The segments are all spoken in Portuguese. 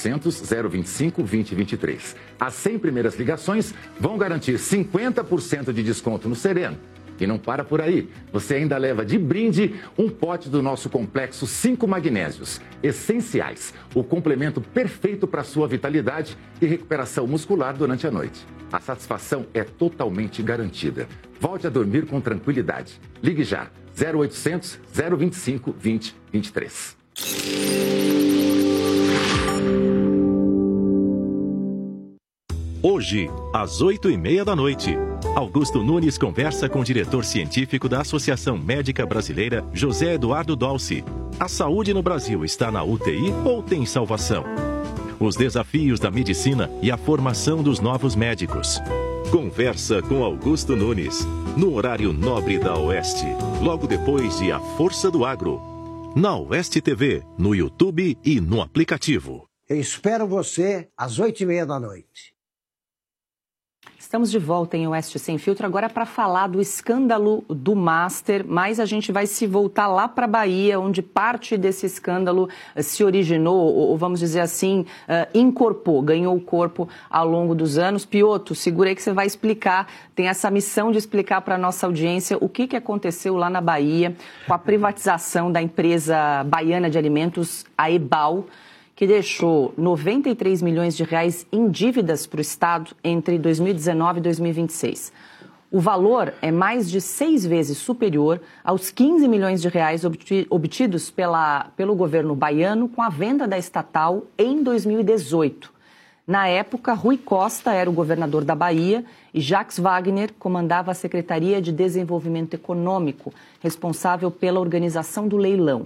0800 025 2023. As 100 primeiras ligações vão garantir 50% de desconto no Sereno. E não para por aí. Você ainda leva de brinde um pote do nosso complexo 5 magnésios essenciais. O complemento perfeito para sua vitalidade e recuperação muscular durante a noite. A satisfação é totalmente garantida. Volte a dormir com tranquilidade. Ligue já. 0800 025 2023. Hoje, às 8h30 da noite, Augusto Nunes conversa com o diretor científico da Associação Médica Brasileira, José Eduardo Dolci. A saúde no Brasil está na UTI ou tem salvação? Os desafios da medicina e a formação dos novos médicos. Conversa com Augusto Nunes, no horário nobre da Oeste, logo depois de A Força do Agro. Na Oeste TV, no YouTube e no aplicativo. Eu espero você às 8h30 da noite. Estamos de volta em Oeste Sem Filtro, agora para falar do escândalo do Master, mas a gente vai se voltar lá para a Bahia, onde parte desse escândalo se originou, ou vamos dizer assim, incorporou, ganhou corpo ao longo dos anos. Piotr, segura aí que você vai explicar, tem essa missão de explicar para a nossa audiência o que aconteceu lá na Bahia com a privatização da empresa baiana de alimentos, a EBAL, que deixou 93 milhões de reais em dívidas para o Estado entre 2019 e 2026. O valor é mais de 6 vezes superior aos 15 milhões de reais obtidos pelo governo baiano com a venda da estatal em 2018. Na época, Rui Costa era o governador da Bahia e Jacques Wagner comandava a Secretaria de Desenvolvimento Econômico, responsável pela organização do leilão.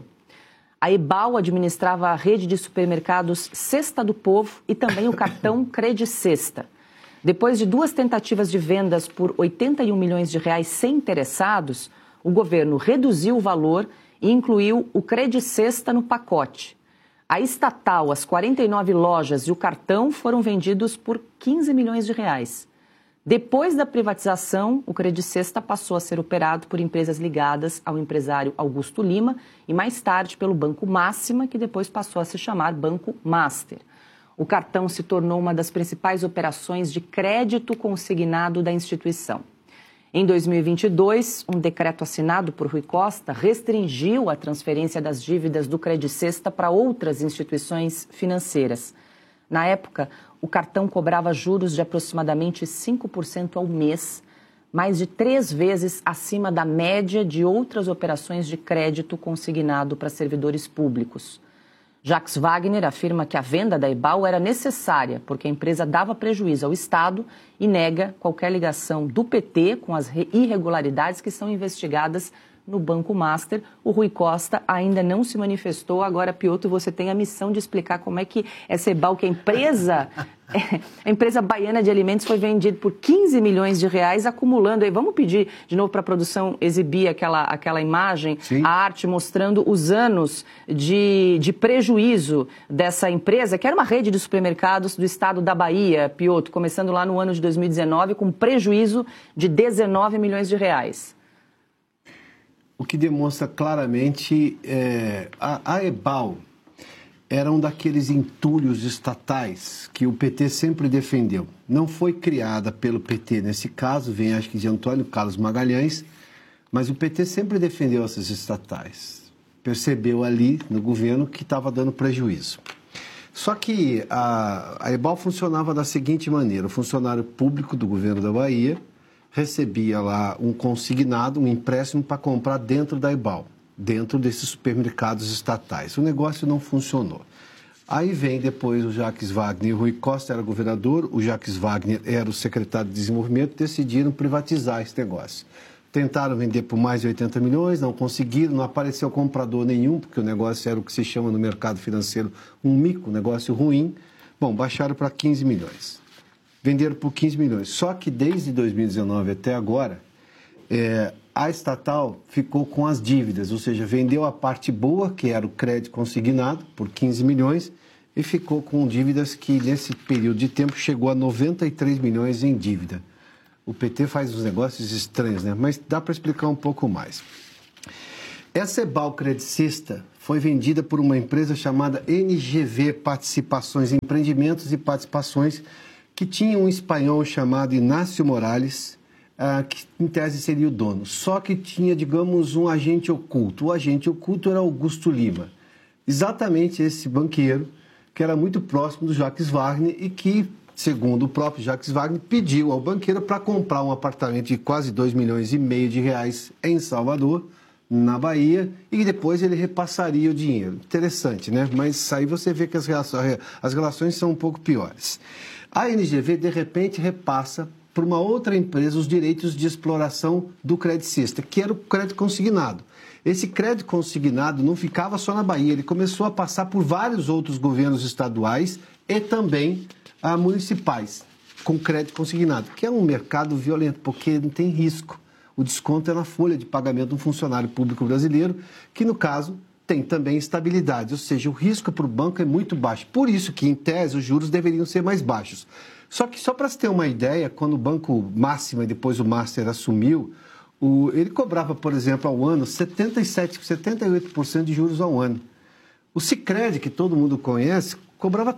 A EBAL administrava a rede de supermercados Cesta do Povo e também o cartão Credicesta. Depois de 2 tentativas de vendas por 81 milhões de reais sem interessados, o governo reduziu o valor e incluiu o Credicesta no pacote. A estatal, as 49 lojas e o cartão foram vendidos por 15 milhões de reais. Depois da privatização, o Credicesta passou a ser operado por empresas ligadas ao empresário Augusto Lima e mais tarde pelo Banco Máxima, que depois passou a se chamar Banco Master. O cartão se tornou uma das principais operações de crédito consignado da instituição. Em 2022, um decreto assinado por Rui Costa restringiu a transferência das dívidas do Credicesta para outras instituições financeiras. Na época, o cartão cobrava juros de aproximadamente 5% ao mês, mais de 3 vezes acima da média de outras operações de crédito consignado para servidores públicos. Jacques Wagner afirma que a venda da EBAL era necessária porque a empresa dava prejuízo ao Estado e nega qualquer ligação do PT com as irregularidades que são investigadas no Banco Master. O Rui Costa ainda não se manifestou. Agora, Piotr, você tem a missão de explicar como é que essa EBAL, que a empresa baiana de alimentos, foi vendida por 15 milhões de reais, acumulando. Aí, vamos pedir de novo para a produção exibir aquela imagem, sim, a arte mostrando os anos de prejuízo dessa empresa, que era uma rede de supermercados do estado da Bahia, Piotr, começando lá no ano de 2019, com prejuízo de 19 milhões de reais. O que demonstra claramente a EBAL era um daqueles entulhos estatais que o PT sempre defendeu. Não foi criada pelo PT nesse caso, vem acho que de Antônio Carlos Magalhães, mas o PT sempre defendeu essas estatais. Percebeu ali no governo que estava dando prejuízo. Só que a EBAL funcionava da seguinte maneira: o funcionário público do governo da Bahia recebia lá um consignado, um empréstimo para comprar dentro da EBAL, dentro desses supermercados estatais. O negócio não funcionou. Aí vem depois o Jacques Wagner, o Rui Costa era governador, o Jacques Wagner era o secretário de desenvolvimento, decidiram privatizar esse negócio. Tentaram vender por mais de 80 milhões, não conseguiram, não apareceu comprador nenhum, porque o negócio era o que se chama no mercado financeiro um mico, um negócio ruim. Bom, baixaram para 15 milhões. Venderam por 15 milhões. Só que desde 2019 até agora, a estatal ficou com as dívidas, ou seja, vendeu a parte boa, que era o crédito consignado, por 15 milhões, e ficou com dívidas que, nesse período de tempo, chegou a 93 milhões em dívida. O PT faz uns negócios estranhos, né? Mas dá para explicar um pouco mais. Essa EBAL Credicista foi vendida por uma empresa chamada NGV Participações, Empreendimentos e Participações, que tinha um espanhol chamado Inácio Morales, que em tese seria o dono. Só que tinha, digamos, um agente oculto. O agente oculto era Augusto Lima. Exatamente esse banqueiro, que era muito próximo do Jacques Wagner e que, segundo o próprio Jacques Wagner, pediu ao banqueiro para comprar um apartamento de quase 2,5 milhões de reais em Salvador, na Bahia, e depois ele repassaria o dinheiro. Interessante, né? Mas aí você vê que as relações são um pouco piores. A NGV, de repente, repassa para uma outra empresa os direitos de exploração do credicista, que era o crédito consignado. Esse crédito consignado não ficava só na Bahia, ele começou a passar por vários outros governos estaduais e também municipais, com crédito consignado, que é um mercado violento, porque não tem risco. O desconto é na folha de pagamento de um funcionário público brasileiro, que, no caso, tem também estabilidade, ou seja, o risco para o banco é muito baixo. Por isso que, em tese, os juros deveriam ser mais baixos. Só que, só para se ter uma ideia, quando o Banco Máxima e depois o Master assumiu, ele cobrava, por exemplo, ao ano 78% de juros ao ano. O Sicredi, que todo mundo conhece, cobrava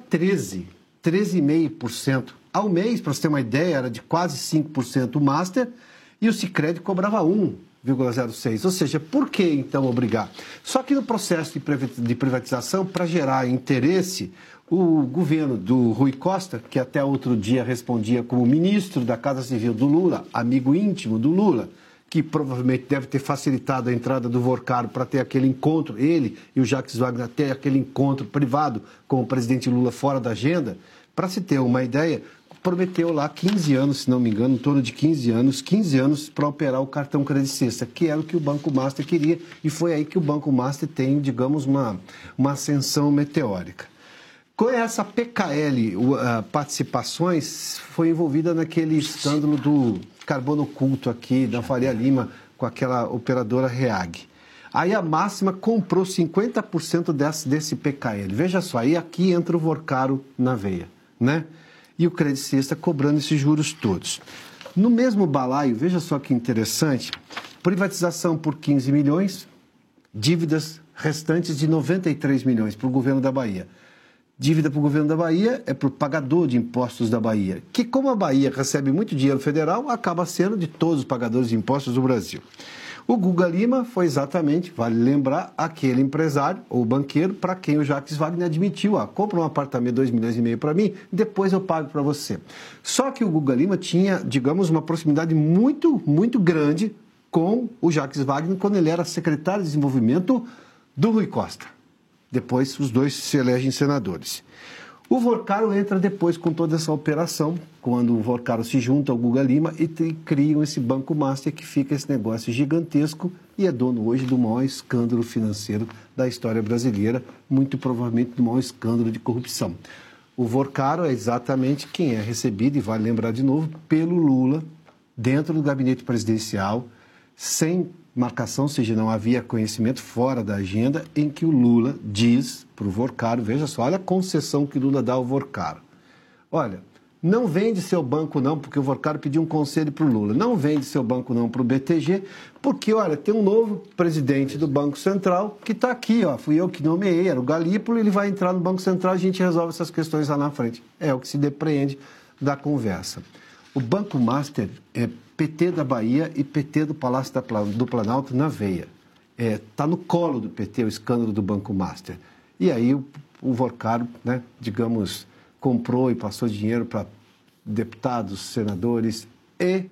13,5%. Ao mês, para você ter uma ideia, era de quase 5% o Master, e o Sicredi cobrava 1,06%. Ou seja, por que então obrigar? Só que no processo de privatização, para gerar interesse, o governo do Rui Costa, que até outro dia respondia como ministro da Casa Civil do Lula, amigo íntimo do Lula, que provavelmente deve ter facilitado a entrada do Vorcaro para ter aquele encontro, ele e o Jacques Wagner ter aquele encontro privado com o presidente Lula fora da agenda, para se ter uma ideia, prometeu lá 15 anos, se não me engano, em torno de 15 anos para operar o cartão credicista, que era o que o Banco Master queria, e foi aí que o Banco Master tem, digamos, uma ascensão meteórica. Com essa PKL Participações, foi envolvida naquele escândalo do carbono oculto aqui, da Faria Lima, com aquela operadora REAG. Aí a Máxima comprou 50% desse PKL. Veja só, aí aqui entra o Vorcaro na veia, né? E o credicista cobrando esses juros todos. No mesmo balaio, veja só que interessante, privatização por 15 milhões, dívidas restantes de 93 milhões para o governo da Bahia. Dívida para o governo da Bahia é para o pagador de impostos da Bahia, que como a Bahia recebe muito dinheiro federal, acaba sendo de todos os pagadores de impostos do Brasil. O Guga Lima foi exatamente, vale lembrar, aquele empresário ou banqueiro para quem o Jacques Wagner admitiu, compra um apartamento de 2,5 milhões para mim, depois eu pago para você. Só que o Guga Lima tinha, digamos, uma proximidade muito, muito grande com o Jacques Wagner quando ele era secretário de desenvolvimento do Rui Costa. Depois os dois se elegem senadores. O Vorcaro entra depois com toda essa operação, quando o Vorcaro se junta ao Guga Lima e criam esse Banco Master, que fica esse negócio gigantesco e é dono hoje do maior escândalo financeiro da história brasileira, muito provavelmente do maior escândalo de corrupção. O Vorcaro é exatamente quem é recebido, e vale lembrar de novo, pelo Lula, dentro do gabinete presidencial, sem marcação, ou seja, não havia conhecimento fora da agenda, em que o Lula diz para o Vorcaro, veja só, olha a concessão que o Lula dá ao Vorcaro. Olha, não vende seu banco não, porque o Vorcaro pediu um conselho para o Lula, não vende seu banco não para o BTG, porque, olha, tem um novo presidente do Banco Central que está aqui, fui eu que nomeei, era o Galípolo, ele vai entrar no Banco Central e a gente resolve essas questões lá na frente. É o que se depreende da conversa. O Banco Master é PT da Bahia e PT do Palácio do Planalto na veia. Está no colo do PT o escândalo do Banco Master. E aí o Vorcaro, né, digamos, comprou e passou dinheiro para deputados, senadores e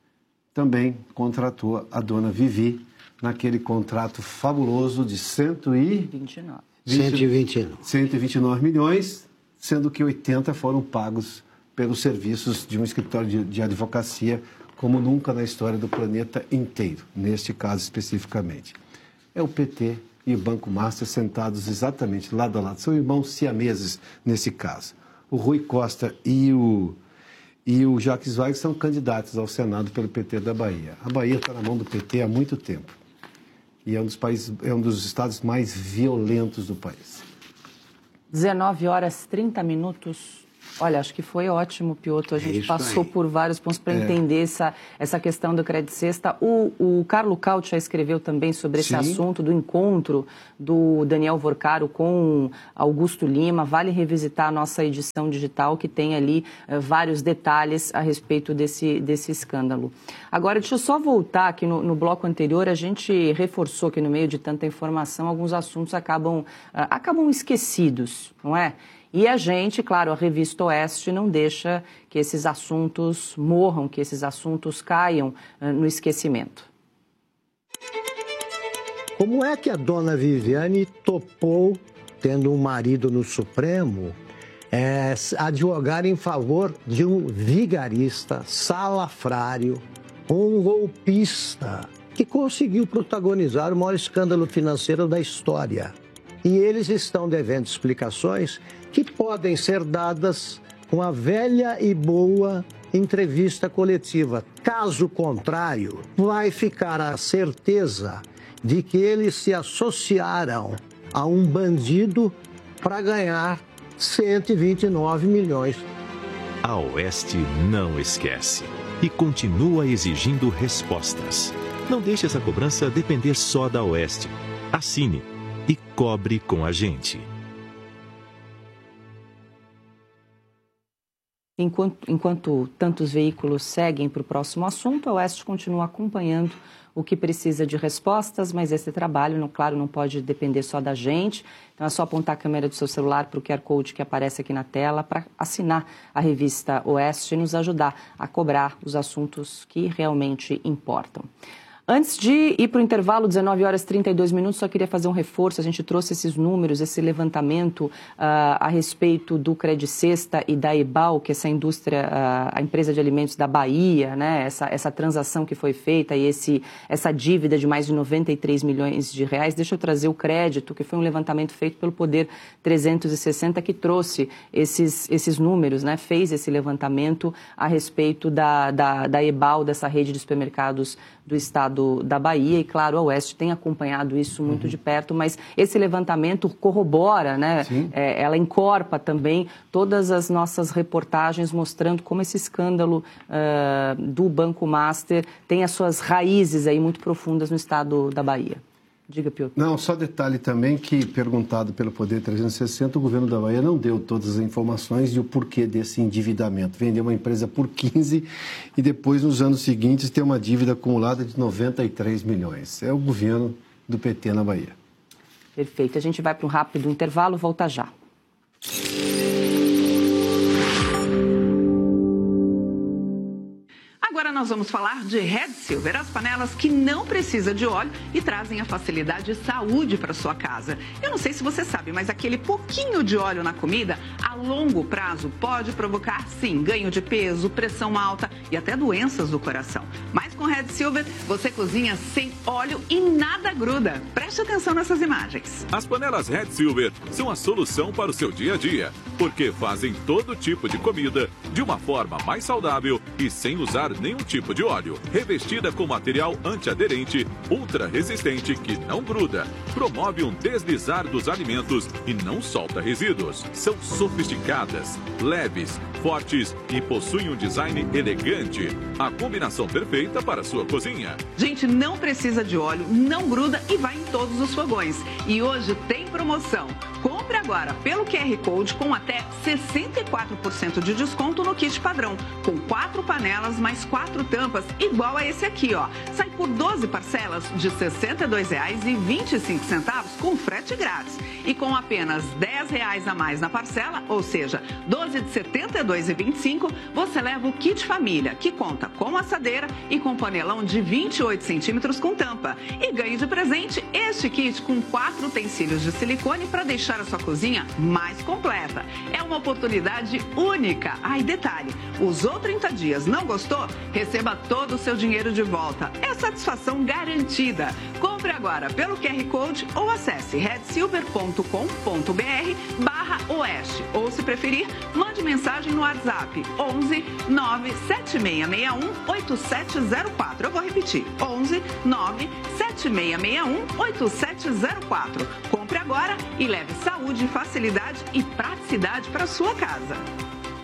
também contratou a dona Vivi naquele contrato fabuloso de 129 milhões, sendo que 80 foram pagos pelos serviços de um escritório de advocacia como nunca na história do planeta inteiro, neste caso especificamente. É o PT e o Banco Master sentados exatamente lado a lado, são irmãos siameses nesse caso. O Rui Costa e o Jacques Wagner são candidatos ao Senado pelo PT da Bahia. A Bahia está na mão do PT há muito tempo e é um dos estados mais violentos do país. 19 horas 30 minutos. Olha, acho que foi ótimo, Piotr. A gente passou por vários pontos para entender essa questão do Crédito Sexta. O Carlo Cauti já escreveu também sobre esse assunto do encontro do Daniel Vorcaro com Augusto Lima. Vale revisitar a nossa edição digital, que tem ali vários detalhes a respeito desse escândalo. Agora, deixa eu só voltar aqui no bloco anterior. A gente reforçou que no meio de tanta informação, alguns assuntos acabam esquecidos, não é? E a gente, claro, a Revista Oeste não deixa que esses assuntos morram, que esses assuntos caiam no esquecimento. Como é que a dona Viviane topou, tendo um marido no Supremo, advogar em favor de um vigarista, salafrário, um golpista, que conseguiu protagonizar o maior escândalo financeiro da história? E eles estão devendo explicações que podem ser dadas com a velha e boa entrevista coletiva. Caso contrário, vai ficar a certeza de que eles se associaram a um bandido para ganhar 129 milhões. A Oeste não esquece e continua exigindo respostas. Não deixe essa cobrança depender só da Oeste. Assine e cobre com a gente. Enquanto tantos veículos seguem para o próximo assunto, a Oeste continua acompanhando o que precisa de respostas, mas esse trabalho, claro, não pode depender só da gente. Então é só apontar a câmera do seu celular para o QR Code que aparece aqui na tela para assinar a Revista Oeste e nos ajudar a cobrar os assuntos que realmente importam. Antes de ir para o intervalo, 19 horas e 32 minutos, só queria fazer um reforço. A gente trouxe esses números, esse levantamento a respeito do Crédito Sexta e da EBAL, que é essa indústria, a empresa de alimentos da Bahia, né? Essa transação que foi feita e essa dívida de mais de 93 milhões de reais. Deixa eu trazer o crédito, que foi um levantamento feito pelo Poder 360, que trouxe esses números, né? Fez esse levantamento a respeito da EBAL, dessa rede de supermercados do estado da Bahia, e claro, a Oeste tem acompanhado isso muito de perto, mas esse levantamento corrobora, né? Ela encorpa também todas as nossas reportagens mostrando como esse escândalo do Banco Master tem as suas raízes aí muito profundas no estado da Bahia. Diga, Piotr. Não, só detalhe também que, perguntado pelo Poder 360, o governo da Bahia não deu todas as informações e o porquê desse endividamento. Vendeu uma empresa por 15 e depois, nos anos seguintes, tem uma dívida acumulada de 93 milhões. É o governo do PT na Bahia. Perfeito. A gente vai para um rápido intervalo, volta já. Agora nós vamos falar de Red Silver, as panelas que não precisam de óleo e trazem a facilidade e saúde para sua casa. Eu não sei se você sabe, mas aquele pouquinho de óleo na comida, a longo prazo, pode provocar, sim, ganho de peso, pressão alta e até doenças do coração. Mas com Red Silver, você cozinha sem óleo e nada gruda. Preste atenção nessas imagens. As panelas Red Silver são a solução para o seu dia a dia, porque fazem todo tipo de comida de uma forma mais saudável e sem usar nenhum tipo de óleo. Revestida com material antiaderente, ultra resistente que não gruda, promove um deslizar dos alimentos e não solta resíduos. São sofisticadas, leves, fortes e possuem um design elegante. A combinação perfeita para a sua cozinha. Gente, não precisa de óleo, não gruda e vai em todos os fogões. E hoje tem promoção. Compre agora pelo QR Code com até 64% de desconto no kit padrão, com 4 panelas mais 4 tampas, igual a esse aqui, ó. Sai por 12 parcelas de R$ 62,25 com frete grátis. E com apenas R$ 10 a mais na parcela, ou seja, 12 de R$ 72,25, você leva o kit família, que conta com assadeira e com panelão de 28 centímetros com tampa. E ganhe de presente este kit com 4 utensílios de silicone para deixar a sua cozinha mais completa. É uma oportunidade única. E detalhe, usou 30 dias, não gostou? Receba todo o seu dinheiro de volta. É satisfação garantida. Compre agora pelo QR Code ou acesse redsilver.com.br/oeste. Ou, se preferir, mande mensagem no WhatsApp 11 97661 8704. Eu vou repetir, 11 97661 8704. Compre agora e leve saúde, facilidade e praticidade para sua casa.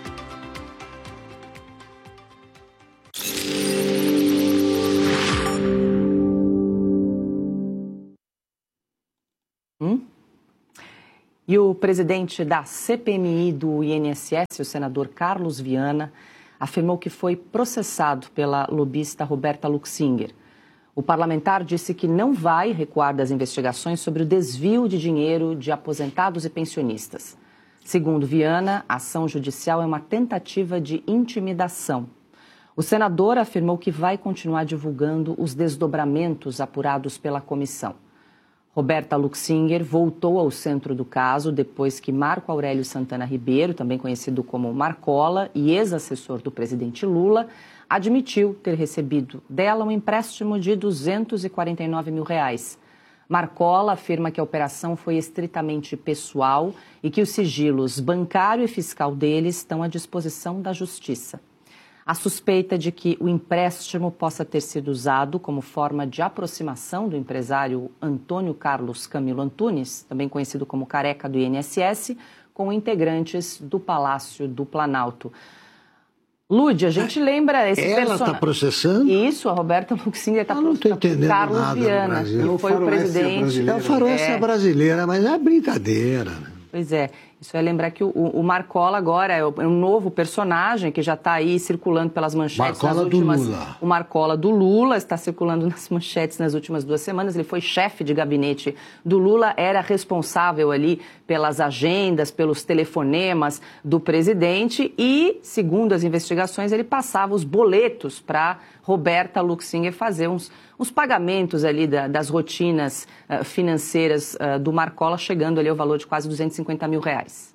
E o presidente da CPMI do INSS, o senador Carlos Viana, afirmou que foi processado pela lobista Roberta Luxinger. O parlamentar disse que não vai recuar das investigações sobre o desvio de dinheiro de aposentados e pensionistas. Segundo Viana, a ação judicial é uma tentativa de intimidação. O senador afirmou que vai continuar divulgando os desdobramentos apurados pela comissão. Roberta Luxinger voltou ao centro do caso depois que Marco Aurélio Santana Ribeiro, também conhecido como Marcola e ex-assessor do presidente Lula, admitiu ter recebido dela um empréstimo de R$249 mil. Marcola afirma que a operação foi estritamente pessoal e que os sigilos bancário e fiscal dele estão à disposição da Justiça. A suspeita de que o empréstimo possa ter sido usado como forma de aproximação do empresário Antônio Carlos Camilo Antunes, também conhecido como Careca do INSS, com integrantes do Palácio do Planalto. Lúdia, a gente lembra esse personagem. Ela está processando? Isso, a Roberta Luxinger está processando. Não estou entendendo Carlos nada Viana, que foi o presidente. É o faroeste brasileira, mas é brincadeira, né? Pois é, isso é lembrar que o Marcola agora é um novo personagem que já está aí circulando pelas manchetes Marcola nas últimas... do Lula. O Marcola do Lula está circulando nas manchetes nas últimas 2 semanas. Ele foi chefe de gabinete do Lula, era responsável ali pelas agendas, pelos telefonemas do presidente e, segundo as investigações, ele passava os boletos para Roberta Luxinger fazer uns pagamentos ali das rotinas financeiras do Marcola, chegando ali ao valor de quase R$250 mil.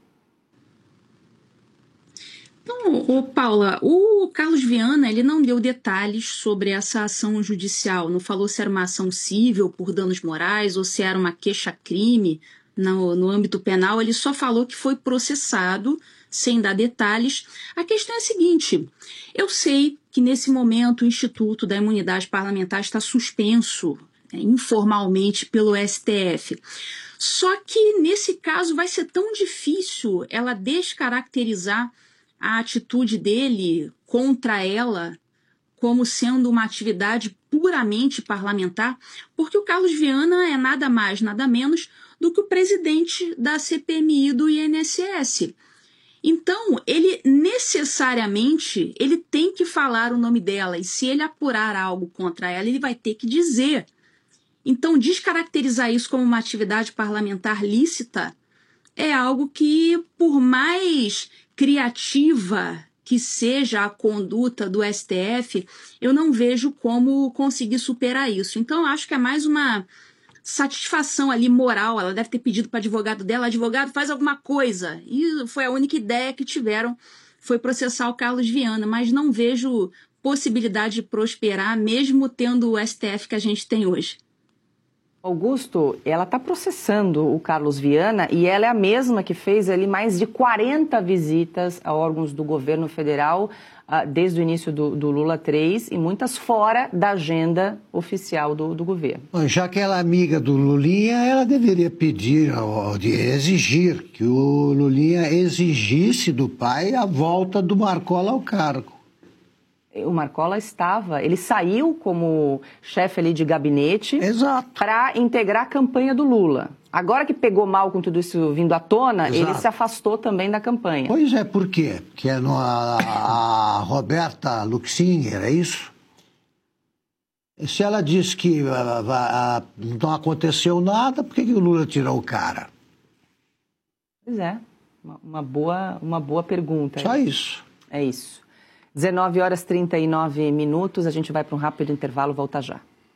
Então, Paula, o Carlos Viana, ele não deu detalhes sobre essa ação judicial, não falou se era uma ação civil por danos morais ou se era uma queixa-crime no âmbito penal, ele só falou que foi processado, sem dar detalhes. A questão é a seguinte, eu sei que nesse momento o Instituto da Imunidade Parlamentar está suspenso informalmente pelo STF. Só que nesse caso vai ser tão difícil ela descaracterizar a atitude dele contra ela como sendo uma atividade puramente parlamentar, porque o Carlos Viana é nada mais, nada menos do que o presidente da CPMI do INSS. Então, ele necessariamente ele tem que falar o nome dela, e se ele apurar algo contra ela, ele vai ter que dizer. Então, descaracterizar isso como uma atividade parlamentar lícita é algo que, por mais criativa que seja a conduta do STF, eu não vejo como conseguir superar isso. Então, acho que é mais uma satisfação ali moral. Ela deve ter pedido para o advogado dela, advogado, faz alguma coisa. E foi a única ideia que tiveram, foi processar o Carlos Viana, mas não vejo possibilidade de prosperar, mesmo tendo o STF que a gente tem hoje. Augusto, ela está processando o Carlos Viana e ela é a mesma que fez ali mais de 40 visitas a órgãos do governo federal desde o início do Lula 3 e muitas fora da agenda oficial do governo. Já que ela é amiga do Lulinha, ela deveria pedir, exigir que o Lulinha exigisse do pai a volta do Marcola ao cargo. O Marcola ele saiu como chefe ali de gabinete para integrar a campanha do Lula. Agora que pegou mal com tudo isso vindo à tona, ele se afastou também da campanha. Pois é, por quê? Porque a Roberta Luxinger, é isso? Se ela diz que não aconteceu nada, por que o Lula tirou o cara? Pois é, uma boa pergunta. Só isso. É isso. 19h39, a gente vai para um rápido intervalo, volta já.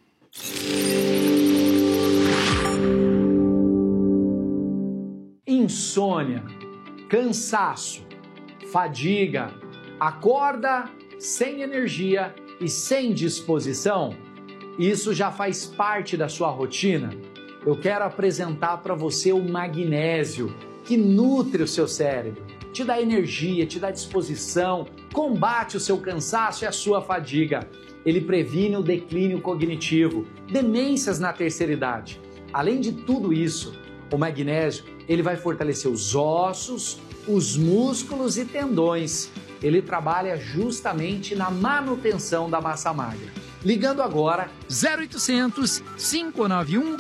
Insônia, cansaço, fadiga, acorda sem energia e sem disposição? Isso já faz parte da sua rotina? Eu quero apresentar para você o magnésio, que nutre o seu cérebro, te dá energia, te dá disposição, combate o seu cansaço e a sua fadiga. Ele previne o declínio cognitivo, demências na terceira idade. Além de tudo isso, o magnésio ele vai fortalecer os ossos, os músculos e tendões. Ele trabalha justamente na manutenção da massa magra. ligando agora 0800 591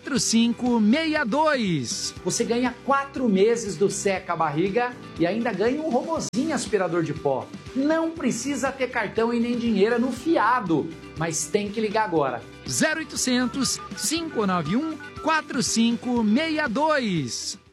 4562. Você ganha 4 meses do Seca Barriga e ainda ganha um robozinho aspirador de pó. Não precisa ter cartão e nem dinheiro no fiado, mas tem que ligar agora. 0800 591 4562.